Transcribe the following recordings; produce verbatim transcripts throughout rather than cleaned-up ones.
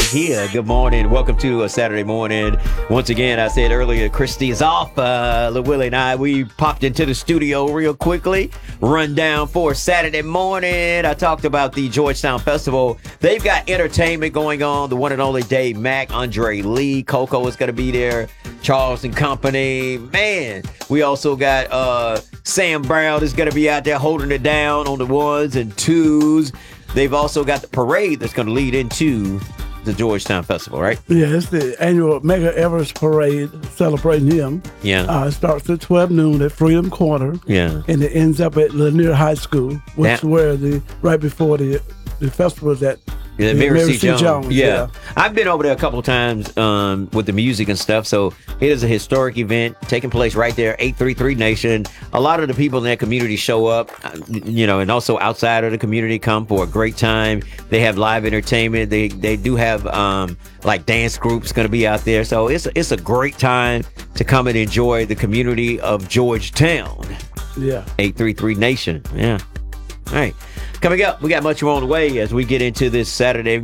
here. Good morning. Welcome to a Saturday morning. Once again, I said earlier, Christy is off. Uh, LaWillie and I, we popped into the studio real quickly. Run down for Saturday morning. I talked about the Georgetown Festival. They've got entertainment going on. The one and only Dave Mack, Andre Lee, Coco is going to be there. Charles and Company. Man, we also got uh, Sam Brown is going to be out there holding it down on the ones and twos. They've also got the parade that's going to lead into the Georgetown Festival, right? Yeah, it's the annual Mega Everest Parade celebrating him. Yeah. Uh, it starts at twelve noon at Freedom Corner. Yeah. And it ends up at Lanier High School, which That- is where the, right before the the festival is at. Yeah, Yeah, Mary C. Jones. Jones, Yeah. yeah. I've been over there a couple of times um, with the music and stuff. So it is a historic event taking place right there, eight three three Nation. A lot of the people in that community show up, uh, you know, and also outside of the community come for a great time. They have live entertainment. They they do have um, like dance groups going to be out there. So it's, it's a great time to come and enjoy the community of Georgetown. Yeah. eight three three Nation. Yeah. All right. Coming up, we got much more on the way as we get into this Saturday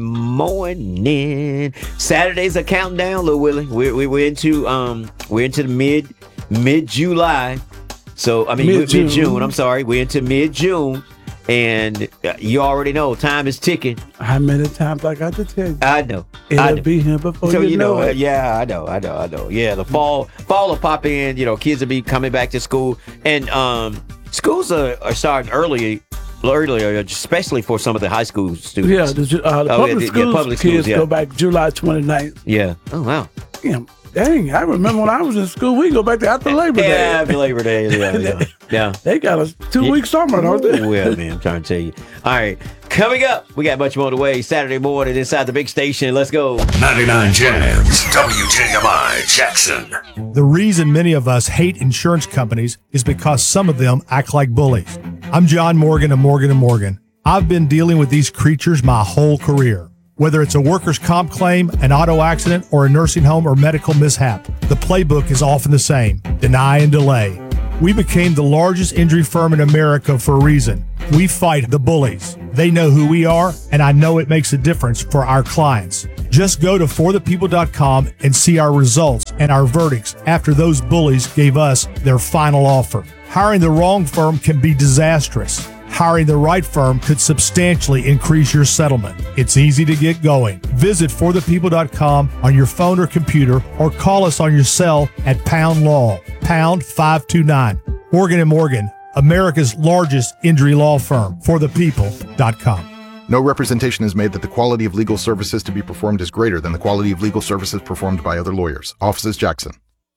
morning. Saturdays are counting down, Lil Willie. We're, we- we're into um we're into the mid mid July. So I mean mid Mid-June. June. I'm sorry. We're into mid June, and uh, you already know time is ticking. How many times I got to tell you? I know. It'll I know. be here before So you, you know, know uh, it. yeah, I know, I know, I know. Yeah, the fall, fall will pop in. You know, kids will be coming back to school, and um, schools are, are starting early, earlier, especially for some of the high school students. Yeah, the, uh, the Oh, public yeah, the- yeah, schools public schools, kids yeah. go back July twenty-ninth. Yeah. Oh wow. Damn, dang, I remember when I was in school, we go back to after Labor Day. Yeah, after Labor Day. Yeah, yeah. yeah. They got a two-week summer, don't they? Well, man, I'm trying to tell you. All right, coming up, we got much more on the way. Saturday morning inside the big station. Let's go. ninety-nine Jams, W J M I Jackson. The reason many of us hate insurance companies is because some of them act like bullies. I'm John Morgan of Morgan and Morgan. I've been dealing with these creatures my whole career. Whether it's a workers' comp claim, an auto accident, or a nursing home or medical mishap, the playbook is often the same: deny and delay. We became the largest injury firm in America for a reason. We fight the bullies. They know who we are, and I know it makes a difference for our clients. Just go to for the people dot com and see our results and our verdicts after those bullies gave us their final offer. Hiring the wrong firm can be disastrous. Hiring the right firm could substantially increase your settlement. It's easy to get going. Visit for the people dot com on your phone or computer, or call us on your cell at pound law, pound five two nine. Morgan and Morgan, America's largest injury law firm. for the people dot com. No representation is made that the quality of legal services to be performed is greater than the quality of legal services performed by other lawyers. Offices Jackson.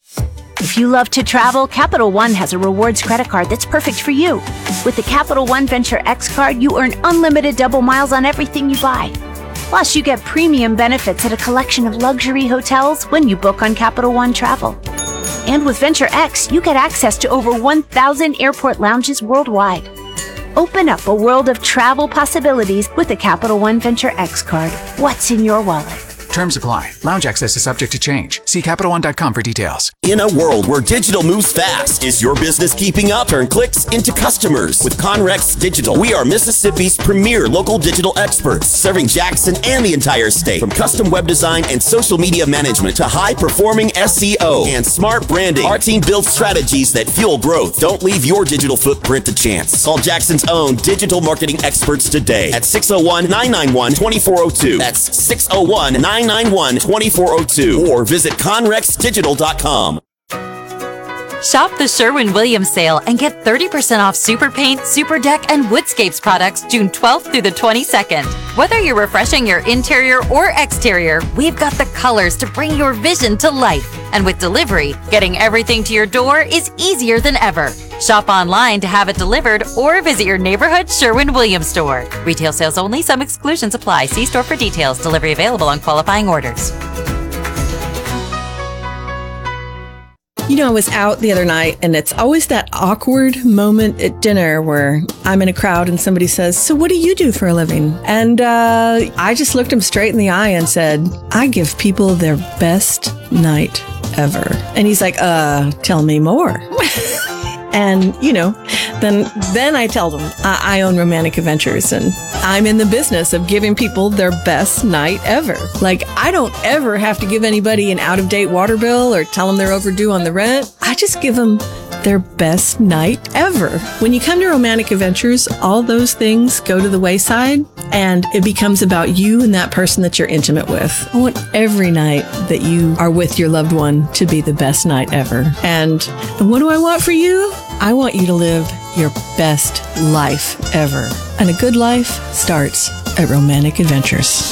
If you love to travel, Capital One has a rewards credit card that's perfect for you. With the Capital One Venture X card, you earn unlimited double miles on everything you buy. Plus, you get premium benefits at a collection of luxury hotels when you book on Capital One Travel. And with Venture X, you get access to over one thousand airport lounges worldwide. Open up a world of travel possibilities with the Capital One Venture X card. What's in your wallet? Terms apply. Lounge access is subject to change. See Capital One dot com for details. In a world where digital moves fast, is your business keeping up? Turn clicks into customers with Conrex Digital. We are Mississippi's premier local digital experts, serving Jackson and the entire state. From custom web design and social media management to high-performing S E O and smart branding, our team builds strategies that fuel growth. Don't leave your digital footprint to chance. Call Jackson's own digital marketing experts today at six oh one, nine nine one, two four oh two. That's six oh one, nine nine one, two four oh two. Or visit conrex digital dot com. Shop the Sherwin-Williams sale and get thirty percent off Super Paint, Super Deck, and Woodscapes products June twelfth through the twenty-second. Whether you're refreshing your interior or exterior, we've got the colors to bring your vision to life. And with delivery, getting everything to your door is easier than ever. Shop online to have it delivered or visit your neighborhood Sherwin-Williams store. Retail sales only. Some exclusions apply. See store for details. Delivery available on qualifying orders. You know, I was out the other night, and it's always that awkward moment at dinner where I'm in a crowd and somebody says, "So what do you do for a living?" And uh, I just looked him straight in the eye and said, "I give people their best night ever." And he's like, uh, tell me more. And, you know, then then I tell them I, I own Romantic Adventures and I'm in the business of giving people their best night ever. Like, I don't ever have to give anybody an out-of-date water bill or tell them they're overdue on the rent. I just give them their best night ever. When you come to Romantic Adventures, all those things go to the wayside and it becomes about you and that person that you're intimate with. I want every night that you are with your loved one to be the best night ever. And what do I want for you? I want you to live your best life ever. And a good life starts at Romantic Adventures.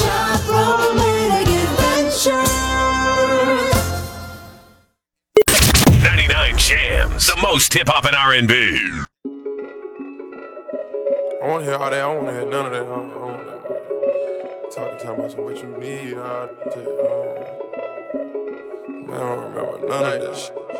ninety-nine Jams, the most hip hop and R and B. I want to hear all that. I don't want to hear none of that. I don't, I don't want that. Talking, talking about some what you need. All that. I don't remember none of this.